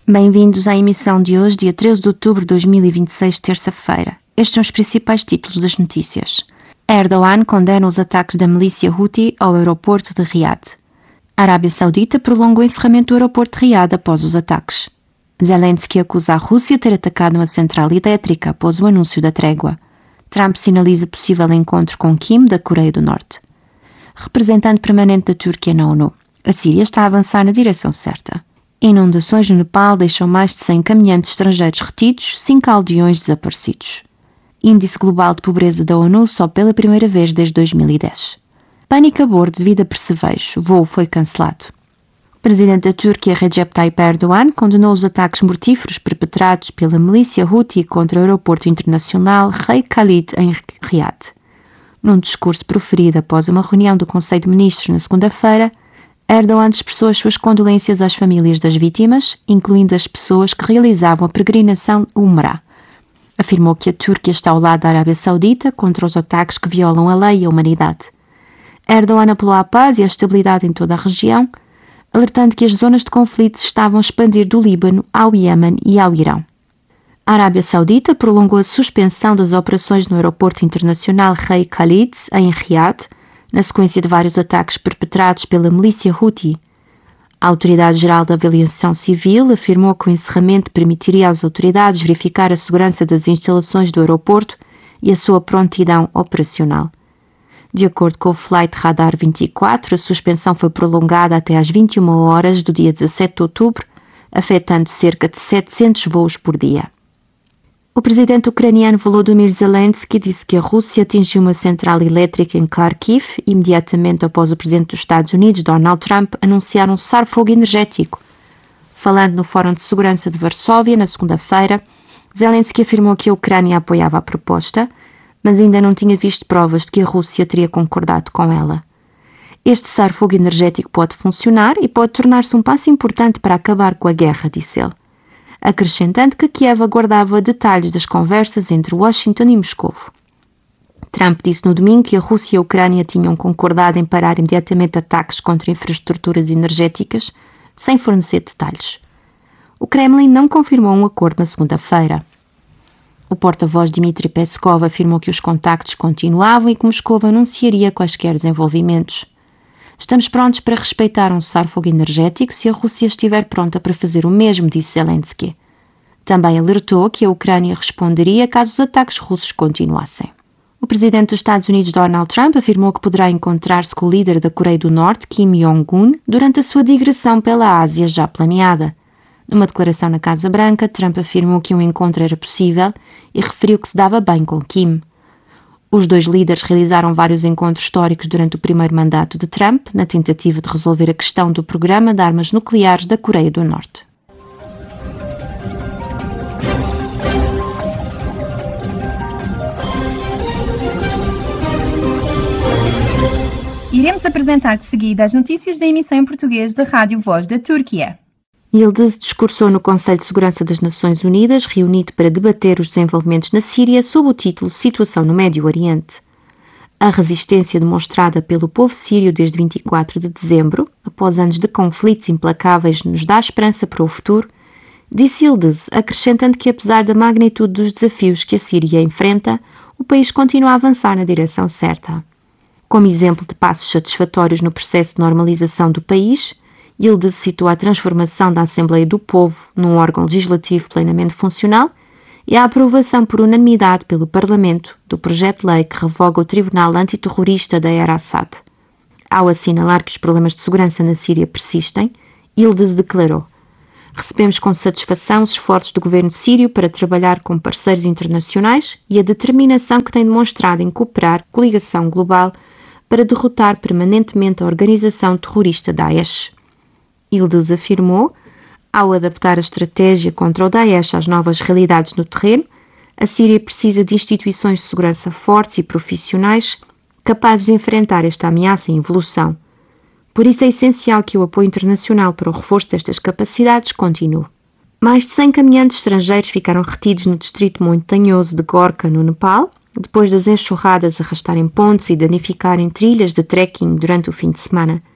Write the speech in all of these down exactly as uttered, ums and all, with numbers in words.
Bem-vindos à emissão de hoje, dia treze de outubro de dois mil e vinte e seis, terça-feira. Estes são os principais títulos das notícias. Erdogan condena os ataques da milícia Houthi ao aeroporto de Riad. A Arábia Saudita prolonga o encerramento do aeroporto de Riad após os ataques. Zelensky acusa a Rússia de ter atacado uma central elétrica após o anúncio da trégua. Trump sinaliza possível encontro com Kim, da Coreia do Norte. Representante permanente da Turquia na ONU. A Síria está a avançar na direção certa. Inundações no Nepal deixam mais de cem caminhantes estrangeiros retidos, cinco aldeões desaparecidos. Índice Global de Pobreza da ONU sobe pela primeira vez desde dois mil e dez. Pânico a bordo devido a percevejo. Voo foi cancelado. O presidente da Turquia, Recep Tayyip Erdogan, condenou os ataques mortíferos perpetrados pela milícia Houthi contra o aeroporto internacional Rei Khalid em Riad. Num discurso proferido após uma reunião do Conselho de Ministros na segunda-feira, Erdogan expressou as suas condolências às famílias das vítimas, incluindo as pessoas que realizavam a peregrinação Umrah. Afirmou que a Turquia está ao lado da Arábia Saudita contra os ataques que violam a lei e a humanidade. Erdogan apelou à paz e à estabilidade em toda a região, alertando que as zonas de conflito se estavam a expandir do Líbano ao Iêmen e ao Irão. A Arábia Saudita prolongou a suspensão das operações no aeroporto internacional Rei Khalid, em Riad, na sequência de vários ataques perpetrados pela milícia Houthi. A Autoridade-Geral da Aviação Civil afirmou que o encerramento permitiria às autoridades verificar a segurança das instalações do aeroporto e a sua prontidão operacional. De acordo com o Flight Radar vinte e quatro, a suspensão foi prolongada até às vinte e uma horas do dia dezassete de outubro, afetando cerca de setecentos voos por dia. O presidente ucraniano Volodymyr Zelensky disse que a Rússia atingiu uma central elétrica em Kharkiv imediatamente após o presidente dos Estados Unidos, Donald Trump, anunciar um cessar-fogo energético. Falando no Fórum de Segurança de Varsóvia, na segunda-feira, Zelensky afirmou que a Ucrânia apoiava a proposta, mas ainda não tinha visto provas de que a Rússia teria concordado com ela. Este cessar-fogo energético pode funcionar e pode tornar-se um passo importante para acabar com a guerra, disse ele, acrescentando que Kiev aguardava detalhes das conversas entre Washington e Moscou. Trump disse no domingo que a Rússia e a Ucrânia tinham concordado em parar imediatamente ataques contra infraestruturas energéticas, sem fornecer detalhes. O Kremlin não confirmou um acordo na segunda-feira. O porta-voz Dmitry Peskov afirmou que os contactos continuavam e que Moscou anunciaria quaisquer desenvolvimentos. Estamos prontos para respeitar um cessar-fogo energético se a Rússia estiver pronta para fazer o mesmo, disse Zelensky. Também alertou que a Ucrânia responderia caso os ataques russos continuassem. O presidente dos Estados Unidos, Donald Trump, afirmou que poderá encontrar-se com o líder da Coreia do Norte, Kim Jong-un, durante a sua digressão pela Ásia já planeada. Numa declaração na Casa Branca, Trump afirmou que um encontro era possível e referiu que se dava bem com Kim. Os dois líderes realizaram vários encontros históricos durante o primeiro mandato de Trump, na tentativa de resolver a questão do programa de armas nucleares da Coreia do Norte. Iremos apresentar de seguida as notícias da emissão em português da Rádio Voz da Turquia. Yıldız discursou no Conselho de Segurança das Nações Unidas, reunido para debater os desenvolvimentos na Síria sob o título Situação no Médio Oriente. A resistência demonstrada pelo povo sírio desde vinte e quatro de dezembro, após anos de conflitos implacáveis, nos dá esperança para o futuro, disse Yıldız, acrescentando que apesar da magnitude dos desafios que a Síria enfrenta, o país continua a avançar na direção certa. Como exemplo de passos satisfatórios no processo de normalização do país, Yıldız citou a transformação da Assembleia do Povo num órgão legislativo plenamente funcional e a aprovação por unanimidade pelo Parlamento do projeto de lei que revoga o Tribunal Antiterrorista da era Assad. Ao assinalar que os problemas de segurança na Síria persistem, Yıldız declarou: recebemos com satisfação os esforços do governo sírio para trabalhar com parceiros internacionais e a determinação que tem demonstrado em cooperar com a coligação global para derrotar permanentemente a organização terrorista Daesh. Yıldız afirmou, ao adaptar a estratégia contra o Daesh às novas realidades no terreno, a Síria precisa de instituições de segurança fortes e profissionais capazes de enfrentar esta ameaça em evolução. Por isso é essencial que o apoio internacional para o reforço destas capacidades continue. Mais de cem caminhantes estrangeiros ficaram retidos no distrito montanhoso de Gorkha, no Nepal, depois das enxurradas arrastarem pontes e danificarem trilhas de trekking durante o fim de semana.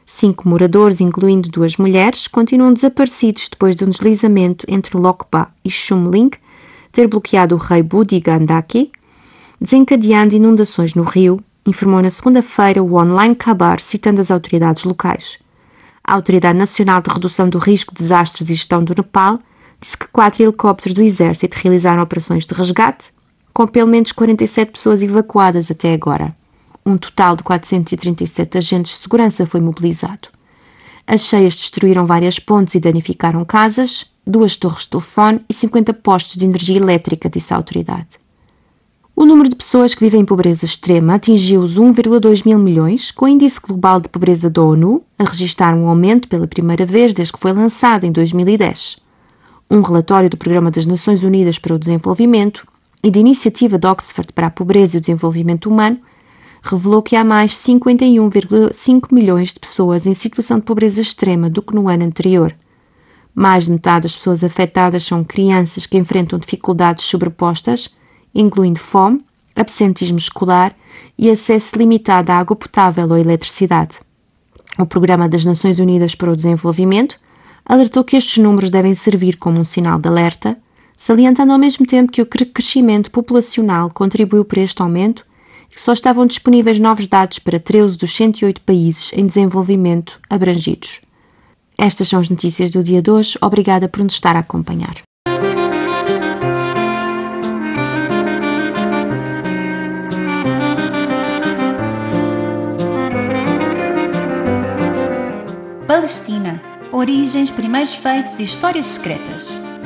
Cinco moradores, incluindo duas mulheres, continuam desaparecidos depois de um deslizamento entre Lokba e Shumling ter bloqueado o rei Budi Gandaki, desencadeando inundações no rio, informou na segunda-feira o online Khabar, citando as autoridades locais. A Autoridade Nacional de Redução do Risco, Desastres e Gestão do Nepal disse que quatro helicópteros do exército realizaram operações de resgate, com pelo menos quarenta e sete pessoas evacuadas até agora. Um total de quatrocentos e trinta e sete agentes de segurança foi mobilizado. As cheias destruíram várias pontes e danificaram casas, duas torres de telefone e cinquenta postos de energia elétrica, disse a autoridade. O número de pessoas que vivem em pobreza extrema atingiu os um vírgula dois mil milhões, com o Índice Global de Pobreza da ONU a registrar um aumento pela primeira vez desde que foi lançado em dois mil e dez. Um relatório do Programa das Nações Unidas para o Desenvolvimento e da Iniciativa de Oxford para a Pobreza e o Desenvolvimento Humano revelou que há mais cinquenta e um vírgula cinco milhões de pessoas em situação de pobreza extrema do que no ano anterior. Mais de metade das pessoas afetadas são crianças que enfrentam dificuldades sobrepostas, incluindo fome, absentismo escolar e acesso limitado à água potável ou eletricidade. O Programa das Nações Unidas para o Desenvolvimento alertou que estes números devem servir como um sinal de alerta, salientando ao mesmo tempo que o crescimento populacional contribuiu para este aumento e que só estavam disponíveis novos dados para treze dos cento e oito países em desenvolvimento abrangidos. Estas são as notícias do dia de hoje. Obrigada por nos estar a acompanhar. Palestina. Origens, primeiros feitos e histórias secretas.